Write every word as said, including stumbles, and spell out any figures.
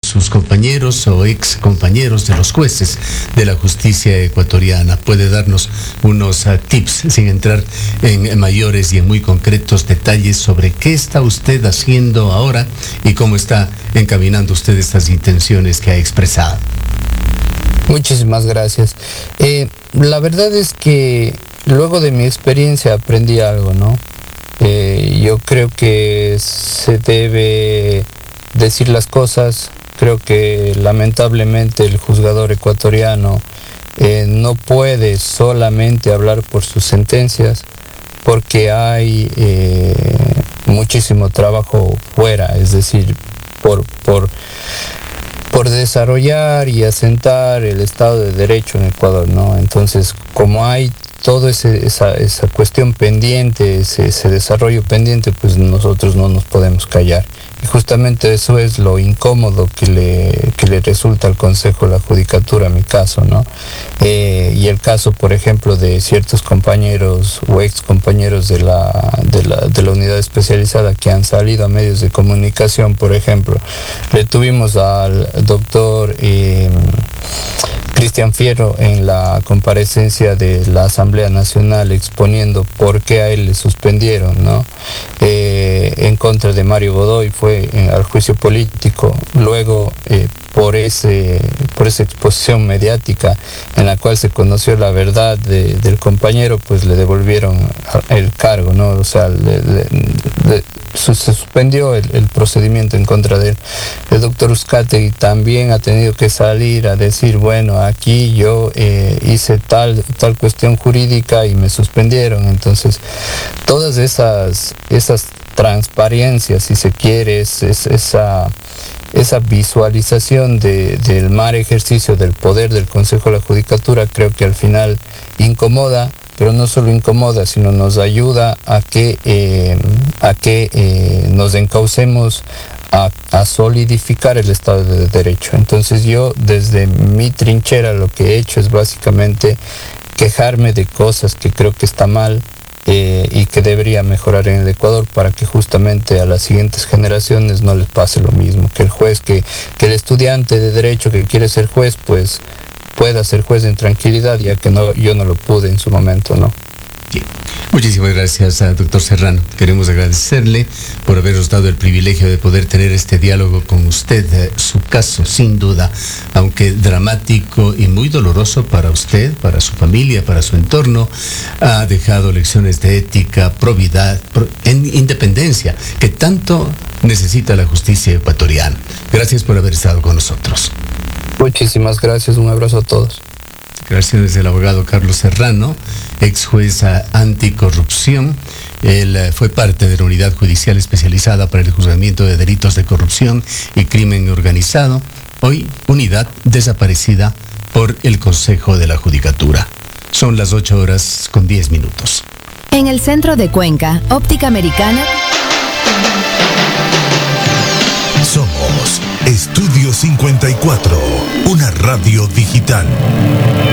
sus compañeros o ex compañeros de los jueces de la justicia ecuatoriana. ¿Puede darnos unos uh, tips sin entrar en, en mayores y en muy concretos detalles sobre qué está usted haciendo ahora y cómo está encaminando usted estas intenciones que ha expresado? Muchísimas gracias. Eh, la verdad es que luego de mi experiencia aprendí algo, ¿no? Eh, yo creo que se debe decir las cosas. Creo que lamentablemente el juzgador ecuatoriano eh, no puede solamente hablar por sus sentencias, porque hay eh, muchísimo trabajo fuera, es decir, por, por, por desarrollar y asentar el Estado de Derecho en Ecuador, ¿no? Entonces, como hay toda esa, esa cuestión pendiente, ese, ese desarrollo pendiente, pues nosotros no nos podemos callar. Y justamente eso es lo incómodo que le, que le resulta al Consejo de la Judicatura, en mi caso, ¿no? Eh, y el caso, por ejemplo, de ciertos compañeros o ex compañeros de la, de la, de la unidad especializada que han salido a medios de comunicación, por ejemplo. Le tuvimos al doctor eh, Cristian Fierro en la comparecencia de la Asamblea Nacional exponiendo por qué a él le suspendieron, ¿no? Eh, en contra de Mario Godoy fue eh, al juicio político. Luego, eh, por ese por esa exposición mediática en la cual se conoció la verdad de, del compañero, pues le devolvieron el cargo, ¿no? O sea, le, le, le, se suspendió el, el procedimiento en contra de él. El doctor Uzcategui también ha tenido que salir a decir, bueno, aquí yo eh, hice tal, tal cuestión jurídica y me suspendieron. Entonces, todas esas, esas transparencias, si se quiere, es, es esa... esa visualización de, del mal ejercicio del poder del Consejo de la Judicatura, creo que al final incomoda, pero no solo incomoda, sino nos ayuda a que, eh, a que eh, nos encaucemos a, a solidificar el Estado de Derecho. Entonces yo, desde mi trinchera, lo que he hecho es básicamente quejarme de cosas que creo que está mal, Eh, y que debería mejorar en el Ecuador para que justamente a las siguientes generaciones no les pase lo mismo, que el juez, que, que el estudiante de Derecho que quiere ser juez, pues pueda ser juez en tranquilidad, ya que no, yo no lo pude en su momento, ¿no? Bien. Muchísimas gracias a doctor Serrano. Queremos agradecerle por habernos dado el privilegio de poder tener este diálogo con usted. Eh, su caso, sin duda, aunque dramático y muy doloroso para usted, para su familia, para su entorno, ha dejado lecciones de ética, probidad, pro, en independencia, que tanto necesita la justicia ecuatoriana. Gracias por haber estado con nosotros. Muchísimas gracias. Un abrazo a todos. Declaraciones del abogado Carlos Serrano, ex juez anticorrupción. Él fue parte de la unidad judicial especializada para el juzgamiento de delitos de corrupción y crimen organizado. Hoy, unidad desaparecida por el Consejo de la Judicatura. Son las ocho horas con diez minutos. En el centro de Cuenca, Óptica Americana. Somos Estudio cincuenta y cuatro, una radio digital.